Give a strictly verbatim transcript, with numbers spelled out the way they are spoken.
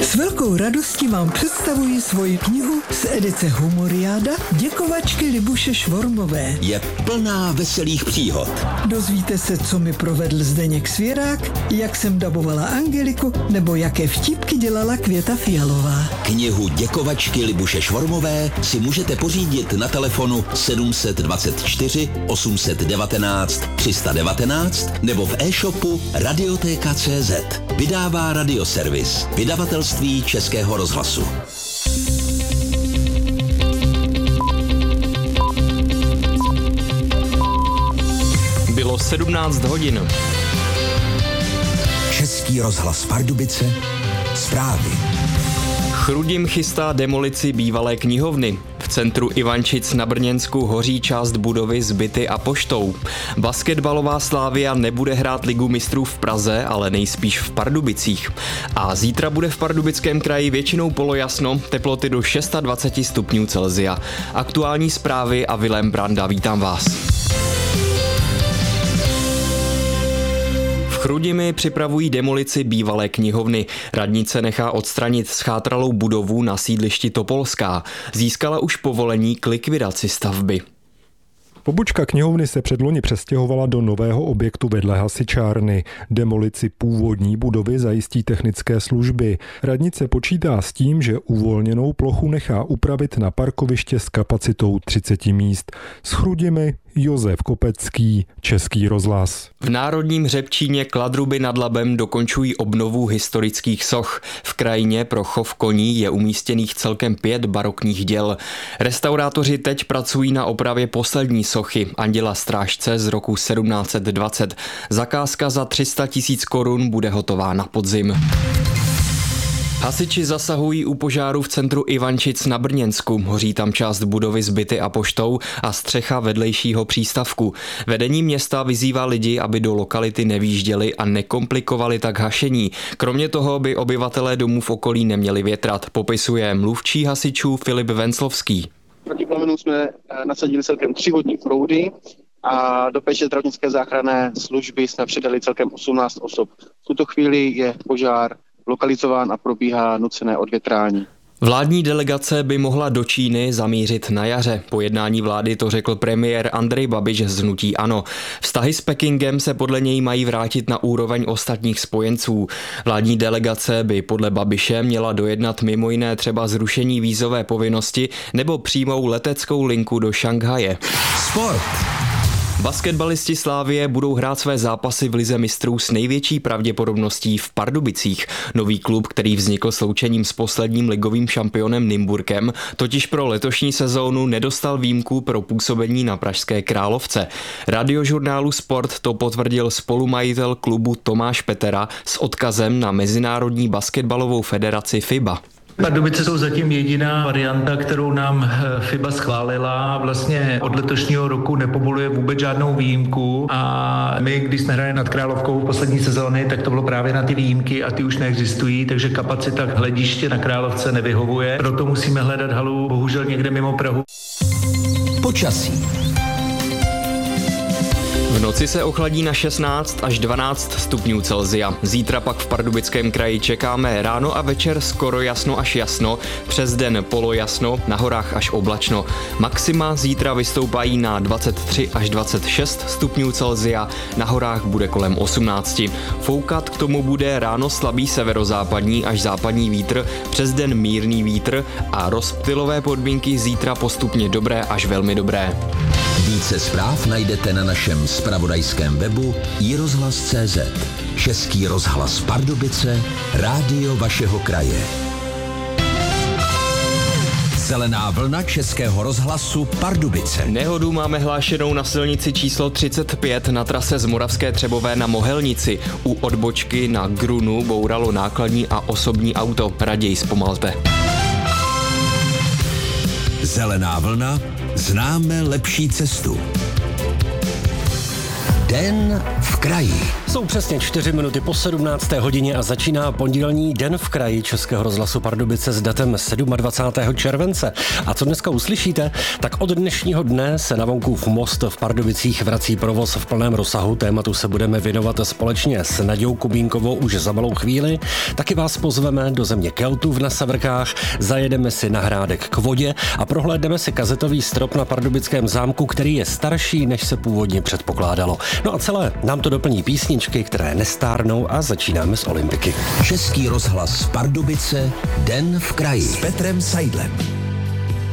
S velkou radostí vám představuji svoji knihu z edice Humoriáda Děkovačky Libuše Švormové. Je plná veselých příhod. Dozvíte se, co mi provedl Zdeněk Svěrák, jak jsem dabovala Angeliku, nebo jaké vtípky dělala Květa Fialová. Knihu Děkovačky Libuše Švormové si můžete pořídit na telefonu sedm dvacet čtyři osm devatenáct tři sta devatenáct nebo v e-shopu Radiotéka tečka cé zet. Vydává Radioservis, vydavatelství Českého rozhlasu. Bylo sedmnáct hodin. Český rozhlas Pardubice, zprávy. Chrudim chystá demolici bývalé knihovny. V centru Ivančic na Brněnsku hoří část budovy s byty a poštou. Basketbalová Slavia nebude hrát Ligu mistrů v Praze, ale nejspíš v Pardubicích. A zítra bude v Pardubickém kraji většinou polojasno, teploty do dvacet šest stupňů Celsia. Aktuální zprávy a Vilém Branda, vítám vás. V Chrudimi připravují demolici bývalé knihovny. Radnice nechá odstranit schátralou budovu na sídlišti Topolská. Získala už povolení k likvidaci stavby. Pobočka knihovny se předloni přestěhovala do nového objektu vedle hasičárny. Demolici původní budovy zajistí technické služby. Radnice počítá s tím, že uvolněnou plochu nechá upravit na parkoviště s kapacitou třicet míst. S Chrudimi Josef Kopecký, Český rozhlas. V Národním hřebčíně Kladruby nad Labem dokončují obnovu historických soch. V krajině pro chov koní je umístěných celkem pět barokních děl. Restaurátoři teď pracují na opravě poslední sochy Anděla Strážce z roku sedmnáct dvacet. Zakázka za tři sta tisíc korun bude hotová na podzim. Hasiči zasahují u požáru v centru Ivančic na Brněnsku. Hoří tam část budovy s byty a poštou a střecha vedlejšího přístavku. Vedení města vyzývá lidi, aby do lokality nevýjížděli a nekomplikovali tak hašení. Kromě toho by obyvatelé domů v okolí neměli větrat, popisuje mluvčí hasičů Filip Venclovský. Proti plamenům jsme nasadili celkem tři vodní proudy a do péče zdravotnické záchranné služby jsme předali celkem osmnáct osob. V tuto chvíli je požár lokalizován a probíhá nucené odvětrání. Vládní delegace by mohla do Číny zamířit na jaře. Po jednání vlády to řekl premiér Andrej Babiš z hnutí ANO. Vztahy s Pekingem se podle něj mají vrátit na úroveň ostatních spojenců. Vládní delegace by podle Babiše měla dojednat mimo jiné třeba zrušení vízové povinnosti nebo přímou leteckou linku do Šanghaje. Sport. Basketbalisti Slavie budou hrát své zápasy v lize mistrů s největší pravděpodobností v Pardubicích. Nový klub, který vznikl sloučením s posledním ligovým šampionem Nymburkem, totiž pro letošní sezónu nedostal výjimku pro působení na pražské Královce. Radiožurnálu Sport to potvrdil spolumajitel klubu Tomáš Petera s odkazem na Mezinárodní basketbalovou federaci FIBA. Pardubice jsou zatím jediná varianta, kterou nám FIBA schválila. Vlastně od letošního roku nepovoluje vůbec žádnou výjimku a my, když jsme hráli nad Královkou v poslední sezóny, tak to bylo právě na ty výjimky a ty už neexistují, takže kapacita hlediště na Královce nevyhovuje. Proto musíme hledat halu bohužel někde mimo Prahu. Počasí. V noci se ochladí na šestnáct až dvanáct stupňů Celsia. Zítra pak v Pardubickém kraji čekáme ráno a večer skoro jasno až jasno, přes den polojasno, na horách až oblačno. Maxima zítra vystoupají na dvacet tři až dvacet šest stupňů Celsia, na horách bude kolem osmnáct. Foukat k tomu bude ráno slabý severozápadní až západní vítr, přes den mírný vítr a rozptylové podmínky zítra postupně dobré až velmi dobré. Více zpráv najdete na našem zpravodajském webu i rozhlas tečka cé zet. Český rozhlas Pardubice, rádio vašeho kraje. Zelená vlna Českého rozhlasu Pardubice. Nehodu máme hlášenou na silnici číslo třicet pět na trase z Moravské Třebové na Mohelnici. U odbočky na Grunu bouralo nákladní a osobní auto. Raději zpomalte. Zelená vlna, známe lepší cestu. Den v kraji. Jsou přesně čtyři minuty po sedmnácté hodině a začíná pondělní Den v kraji Českého rozhlasu Pardubice s datem dvacátého sedmého července. A co dneska uslyšíte? Tak od dnešního dne se na Vonkův most v Pardubicích vrací provoz v plném rozsahu. Tématu se budeme věnovat společně s Naďou Kubínkovou už za malou chvíli. Taky vás pozveme do země Keltů na Severkách, zajedeme si na Hrádek k vodě a prohlédneme si kazetový strop na Pardubickém zámku, který je starší, než se původně předpokládalo. No a celé nám to doplní písničky, které nestárnou a začínáme s Olympiky. Český rozhlas Pardubice, Den v kraji. S Petrem Seidlem.